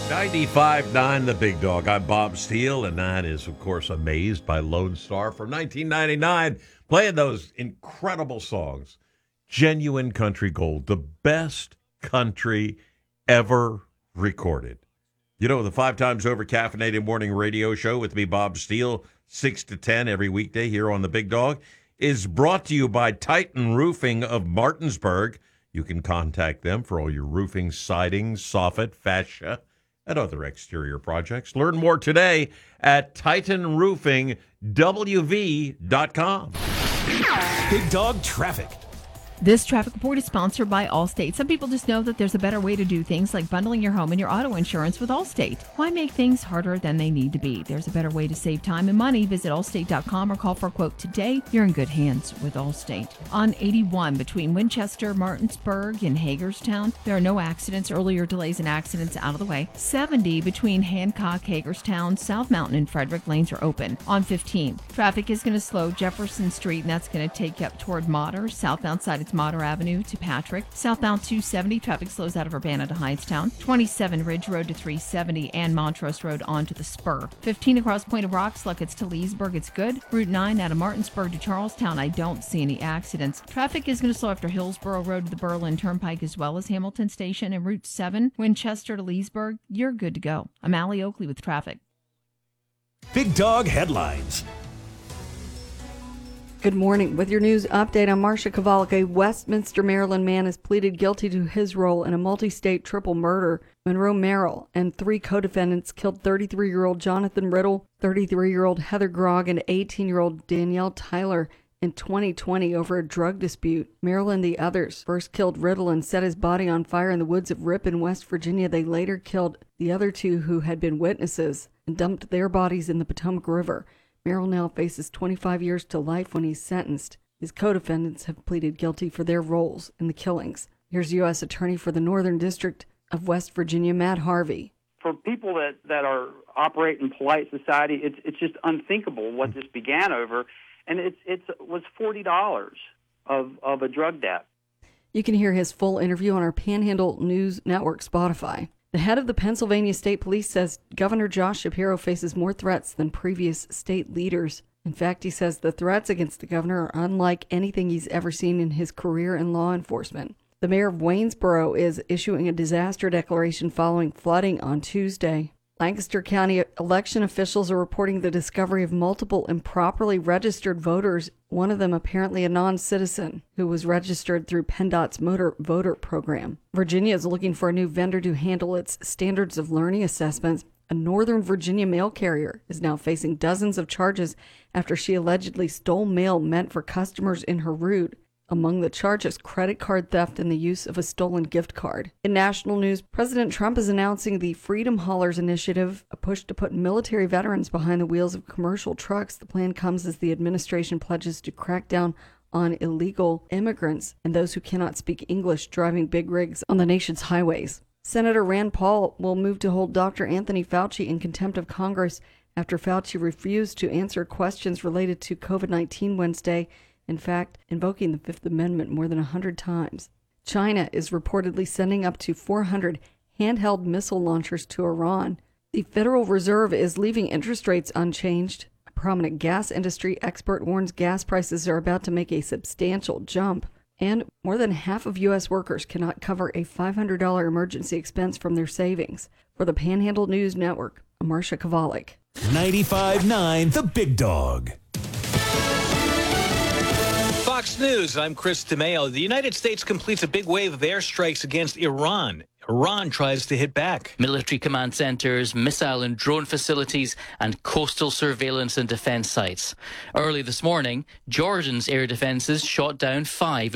95.9 The Big Dog. I'm Bob Steele, and that is, of course, Amazed by Lone Star from 1999, playing those incredible songs. Genuine country gold, the best country ever recorded. You know, the 5 times over caffeinated morning radio show with me, Bob Steele, 6 to 10 every weekday here on The Big Dog, is brought to you by Titan Roofing of Martinsburg. You can contact them for all your roofing, siding, soffit, fascia, and other exterior projects. Learn more today at TitanRoofingWV.com. Big Dog Traffic. This traffic report is sponsored by Allstate. Some people just know that there's a better way to do things, like bundling your home and your auto insurance with Allstate. Why make things harder than they need to be? There's a better way to save time and money. Visit allstate.com or call for a quote today. You're in good hands with Allstate. On 81 between Winchester, Martinsburg, and Hagerstown, there are no accidents. Earlier delays and accidents out of the way. 70 between Hancock, Hagerstown, South Mountain, and Frederick, lanes are open. On 15, traffic is going to slow Jefferson Street, and that's going to take you up toward Mater. Southbound side, it's Mater Avenue to Patrick. Southbound 270, traffic slows out of Urbana to Hightstown. 27 Ridge Road to 370 and Montrose Road onto the Spur. 15 across Point of Rocks, Luckett's to Leesburg, it's good. Route 9 out of Martinsburg to Charlestown, I don't see any accidents. Traffic is going to slow after Hillsborough Road to the Berlin Turnpike as well as Hamilton Station. And Route 7, Winchester to Leesburg, you're good to go. I'm Allie Oakley with traffic. Big Dog Headlines. Good morning. With your news update, I'm Marcia Kovalik. A Westminster, Maryland man has pleaded guilty to his role in a multi-state triple murder. Monroe Merrill and 3 co-defendants killed 33-year-old Jonathan Riddle, 33-year-old Heather Grogg, and 18-year-old Danielle Tyler in 2020 over a drug dispute. Merrill and the others first killed Riddle and set his body on fire in the woods of Ripon, West Virginia. They later killed the other 2 who had been witnesses and dumped their bodies in the Potomac River. Merrill now faces 25 years to life when he's sentenced. His co-defendants have pleaded guilty for their roles in the killings. Here's U.S. Attorney for the Northern District of West Virginia, Matt Harvey. For people that are operate in polite society, it's just unthinkable what this began over, and it was $40 of a drug debt. You can hear his full interview on our Panhandle News Network, Spotify. The head of the Pennsylvania State Police says Governor Josh Shapiro faces more threats than previous state leaders. In fact, he says the threats against the governor are unlike anything he's ever seen in his career in law enforcement. The mayor of Waynesboro is issuing a disaster declaration following flooding on Tuesday. Lancaster County election officials are reporting the discovery of multiple improperly registered voters, one of them apparently a non-citizen who was registered through PennDOT's motor voter program. Virginia is looking for a new vendor to handle its standards of learning assessments. A Northern Virginia mail carrier is now facing dozens of charges after she allegedly stole mail meant for customers in her route. Among the charges, credit card theft and the use of a stolen gift card. In national news, President Trump is announcing the Freedom Haulers Initiative, a push to put military veterans behind the wheels of commercial trucks. The plan comes as the administration pledges to crack down on illegal immigrants and those who cannot speak English driving big rigs on the nation's highways. Senator Rand Paul will move to hold Dr. Anthony Fauci in contempt of Congress after Fauci refused to answer questions related to COVID-19 Wednesday. In fact, invoking the Fifth Amendment more than 100 times. China is reportedly sending up to 400 handheld missile launchers to Iran. The Federal Reserve is leaving interest rates unchanged. A prominent gas industry expert warns gas prices are about to make a substantial jump. And more than half of U.S. workers cannot cover a $500 emergency expense from their savings. For the Panhandle News Network, I'm Marcia Kovalik. 95.9 The Big Dog. Fox News, I'm Chris DeMeo. The United States completes a big wave of airstrikes against Iran. Iran tries to hit back. Military command centers, missile and drone facilities, and coastal surveillance and defense sites. Early this morning, Jordan's air defenses shot down 5